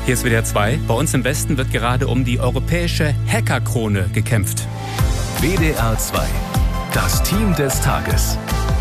Hier ist WDR 2. Bei uns im Westen wird gerade um die europäische Hackerkrone gekämpft. WDR 2. Das Team des Tages.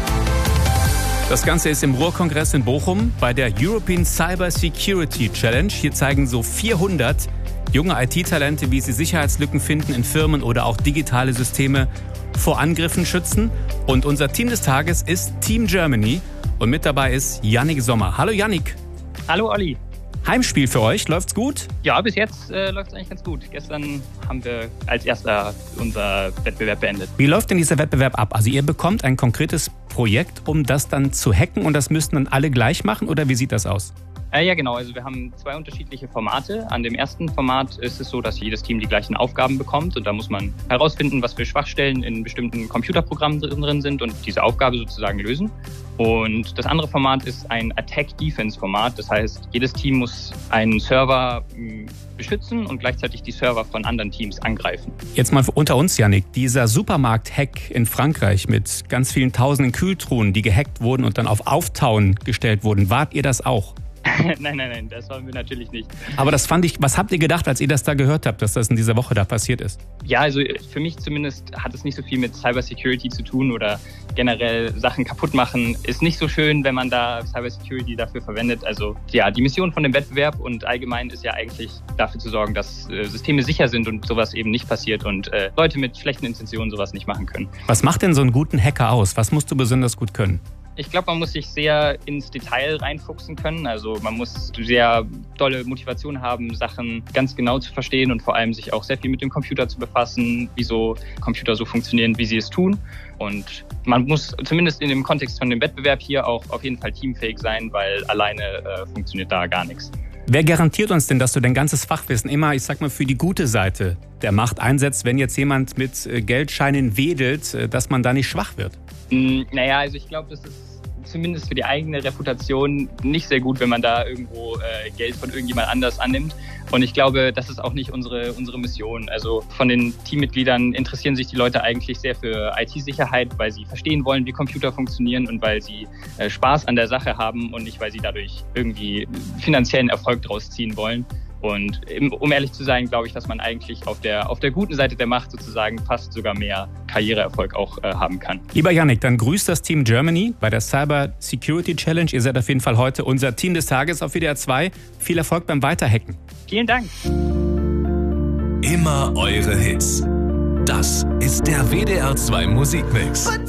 Das Ganze ist im Ruhrkongress in Bochum bei der European Cyber Security Challenge. Hier zeigen so 400 junge IT-Talente, wie sie Sicherheitslücken finden in Firmen oder auch digitale Systeme vor Angriffen schützen. Und unser Team des Tages ist Team Germany. Und mit dabei ist Yannick Sommer. Hallo Yannick. Hallo Olli. Heimspiel für euch, läuft's gut? Ja, bis jetzt läuft es eigentlich ganz gut. Gestern haben wir als erster unser Wettbewerb beendet. Wie läuft denn dieser Wettbewerb ab? Also ihr bekommt ein konkretes Projekt, um das dann zu hacken und das müssten dann alle gleich machen oder wie sieht das aus? Ja, genau. Also wir haben 2 unterschiedliche Formate. An dem ersten Format ist es so, dass jedes Team die gleichen Aufgaben bekommt und da muss man herausfinden, was für Schwachstellen in bestimmten Computerprogrammen drin sind und diese Aufgabe sozusagen lösen. Und das andere Format ist ein Attack-Defense-Format. Das heißt, jedes Team muss einen Server beschützen und gleichzeitig die Server von anderen Teams angreifen. Jetzt mal unter uns, Yannick, dieser Supermarkt-Hack in Frankreich mit ganz vielen tausenden Kühltruhen, die gehackt wurden und dann auf Auftauen gestellt wurden, wart ihr das auch? Nein, das wollen wir natürlich nicht. Aber das fand ich, was habt ihr gedacht, als ihr das da gehört habt, dass das in dieser Woche da passiert ist? Ja, also für mich zumindest hat es nicht so viel mit Cybersecurity zu tun oder generell Sachen kaputt machen. Ist nicht so schön, wenn man da Cybersecurity dafür verwendet. Also ja, die Mission von dem Wettbewerb und allgemein ist ja eigentlich dafür zu sorgen, dass Systeme sicher sind und sowas eben nicht passiert und Leute mit schlechten Intentionen sowas nicht machen können. Was macht denn so einen guten Hacker aus? Was musst du besonders gut können? Ich glaube, man muss sich sehr ins Detail reinfuchsen können. Also man muss sehr tolle Motivation haben, Sachen ganz genau zu verstehen und vor allem sich auch sehr viel mit dem Computer zu befassen, wieso Computer so funktionieren, wie sie es tun. Und man muss zumindest in dem Kontext von dem Wettbewerb hier auch auf jeden Fall teamfähig sein, weil alleine funktioniert da gar nichts. Wer garantiert uns denn, dass du dein ganzes Fachwissen immer, ich sag mal, für die gute Seite der Macht einsetzt, wenn jetzt jemand mit Geldscheinen wedelt, dass man da nicht schwach wird? Naja, also ich glaube, das ist zumindest für die eigene Reputation nicht sehr gut, wenn man da irgendwo Geld von irgendjemand anders annimmt. Und ich glaube, das ist auch nicht unsere Mission. Also von den Teammitgliedern interessieren sich die Leute eigentlich sehr für IT-Sicherheit, weil sie verstehen wollen, wie Computer funktionieren und weil sie Spaß an der Sache haben und nicht, weil sie dadurch irgendwie finanziellen Erfolg draus ziehen wollen. Und um ehrlich zu sein, glaube ich, dass man eigentlich auf der guten Seite der Macht sozusagen fast sogar mehr Karriereerfolg auch haben kann. Lieber Yannick, dann grüßt das Team Germany bei der Cyber Security Challenge. Ihr seid auf jeden Fall heute unser Team des Tages auf WDR 2. Viel Erfolg beim Weiterhacken. Vielen Dank. Immer eure Hits. Das ist der WDR 2 Musikmix.